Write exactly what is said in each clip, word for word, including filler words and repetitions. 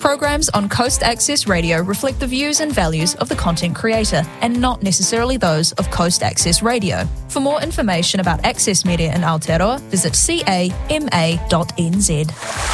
Programs on Coast Access Radio reflect the views and values of the content creator and not necessarily those of Coast Access Radio. For more information about Access Media in Aotearoa, visit c a m a dot n z.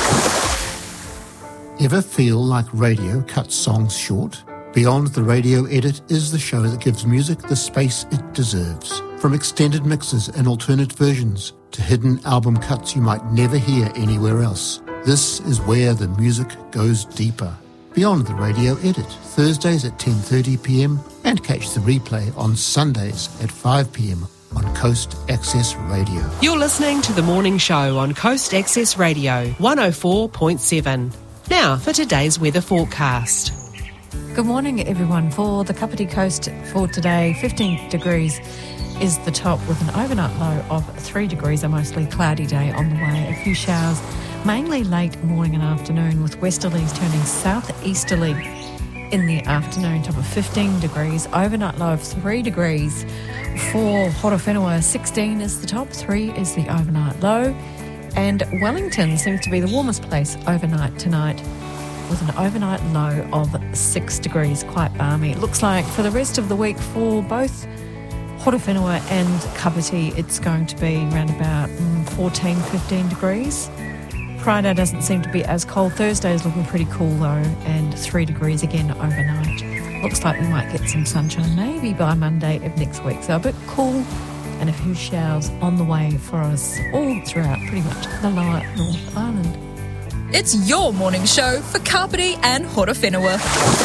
Ever feel like radio cuts songs short? Beyond the Radio Edit is the show that gives music the space it deserves. From extended mixes and alternate versions to hidden album cuts you might never hear anywhere else. This is where the music goes deeper. Beyond the Radio Edit, Thursdays at ten thirty p m and catch the replay on Sundays at five p m on Coast Access Radio. You're listening to The Morning Show on Coast Access Radio, one oh four point seven. Now for today's weather forecast. Good morning, everyone. For the Kapiti Coast for today, fifteen degrees is the top with an overnight low of three degrees, a mostly cloudy day on the way. A few showers, mainly late morning and afternoon, with westerlies turning southeasterly in the afternoon, top of fifteen degrees, overnight low of three degrees. For Horowhenua, sixteen is the top, three is the overnight low. And Wellington seems to be the warmest place overnight tonight, with an overnight low of six degrees, quite balmy. It looks like for the rest of the week for both Horowhenua and Kapiti, it's going to be around about fourteen, fifteen degrees. Friday doesn't seem to be as cold. Thursday is looking pretty cool though, and three degrees again overnight. Looks like we might get some sunshine maybe by Monday of next week. So a bit cool and a few showers on the way for us all throughout pretty much the lower North Island. It's your morning show for Kapiti and Horowhenua.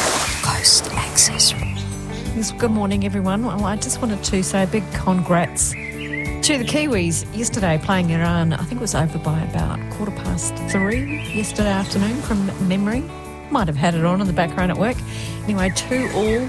Coast Access. Yes, good morning, everyone. Well, I just wanted to say a big congrats to the Kiwis yesterday playing Iran. I think it was over by about quarter past three yesterday afternoon from memory. Might have had it on in the background at work. Anyway, two all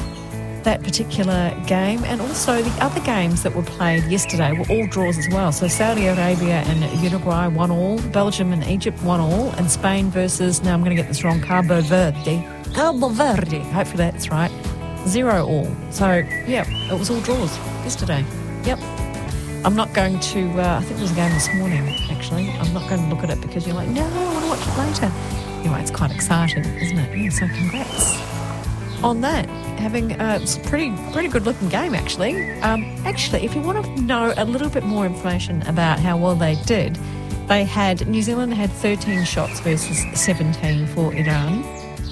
that particular game, and also the other games that were played yesterday were all draws as well. So Saudi Arabia and Uruguay one all, Belgium and Egypt one all, and Spain versus, now I'm going to get this wrong, Cabo Verde. Cabo Verde, hopefully that's right, zero all. So, yeah, it was all draws yesterday. Yep. I'm not going to, uh, I think there was a game this morning, actually. I'm not going to look at it because you're like, no, I want to watch it later. Anyway, it's quite exciting, isn't it? Yeah, so congrats on that. Having a pretty pretty good looking game, actually. Um, actually, if you want to know a little bit more information about how well they did, they had, New Zealand had thirteen shots versus seventeen for Iran,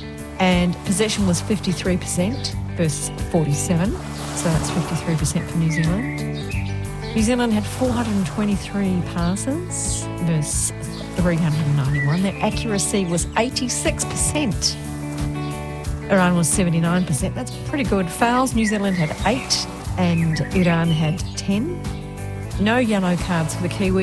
and possession was fifty-three percent versus forty-seven, so that's fifty-three percent for New Zealand. New Zealand had four hundred twenty-three passes versus three hundred ninety-one. Their accuracy was eighty-six percent. Iran was seventy-nine percent. That's pretty good. Fouls, New Zealand had eight and Iran had ten. No yellow cards for the Kiwis.